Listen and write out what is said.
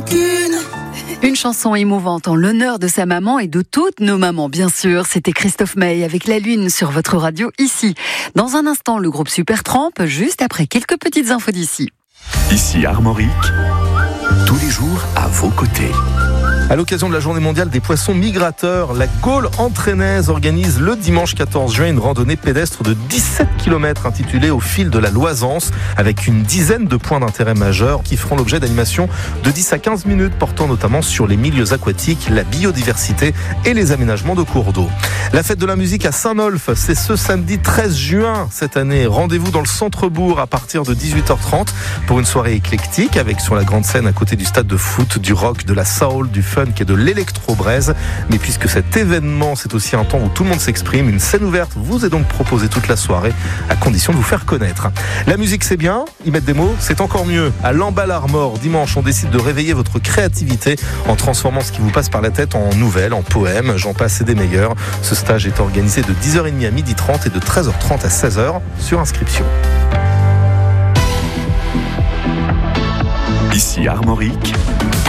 qu'une. Une chanson émouvante en l'honneur de sa maman et de toutes nos mamans, bien sûr. C'était Christophe Maé avec La Lune sur votre radio ici. Dans un instant, le groupe Supertramp, juste après quelques petites infos d'ici. Ici Armorique, tous les jours à vos côtés. À l'occasion de la journée mondiale des poissons migrateurs, la Gaule entraînaise organise le dimanche 14 juin une randonnée pédestre de 17 km intitulée Au fil de la Loisance, avec une dizaine de points d'intérêt majeurs qui feront l'objet d'animations de 10 à 15 minutes portant notamment sur les milieux aquatiques, la biodiversité et les aménagements de cours d'eau. La fête de la musique à Saint-Nolff, c'est ce samedi 13 juin cette année. Rendez-vous dans le centre-bourg à partir de 18h30 pour une soirée éclectique avec sur la grande scène à côté du stade de foot, du rock, de la soul, du funk et de l'électro-braise. Mais puisque cet événement, c'est aussi un temps où tout le monde s'exprime, une scène ouverte vous est donc proposée toute la soirée à condition de vous faire connaître. La musique, c'est bien, y mettre des mots, c'est encore mieux. À l'Emball Armor, dimanche, on décide de réveiller votre créativité en transformant ce qui vous passe par la tête en nouvelles, en poèmes, j'en passe et des meilleurs. Ce stage est organisé de 10h30 à 12h30 et de 13h30 à 16h sur inscription. Ici Armorique,